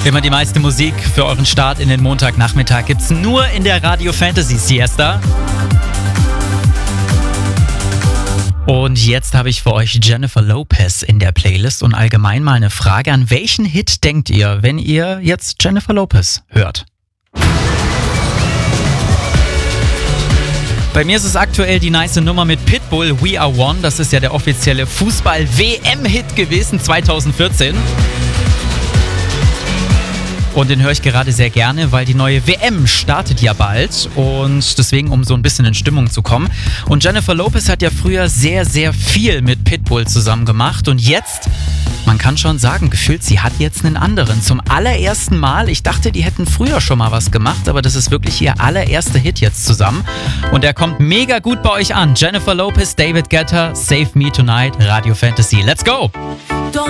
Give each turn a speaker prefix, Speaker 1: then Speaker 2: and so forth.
Speaker 1: Immer die meiste Musik für euren Start in den Montagnachmittag gibt's nur in der Radio Fantasy Siesta. Und jetzt habe ich für euch Jennifer Lopez in der Playlist und allgemein mal eine Frage: An welchen Hit denkt ihr, wenn ihr jetzt Jennifer Lopez hört? Bei mir ist es aktuell die nice Nummer mit Pitbull, We Are One. Das ist ja der offizielle Fußball-WM-Hit gewesen 2014. Und den höre ich gerade sehr gerne, weil die neue WM startet ja bald und deswegen, um so ein bisschen in Stimmung zu kommen. Und Jennifer Lopez hat ja früher sehr, sehr viel mit Pitbull zusammen gemacht und jetzt, man kann schon sagen, gefühlt, sie hat jetzt einen anderen. Zum allerersten Mal, ich dachte, die hätten früher schon mal was gemacht, aber das ist wirklich ihr allererster Hit jetzt zusammen. Und der kommt mega gut bei euch an. Jennifer Lopez, David Guetta, Save Me Tonight, Radio Fantasy. Let's go!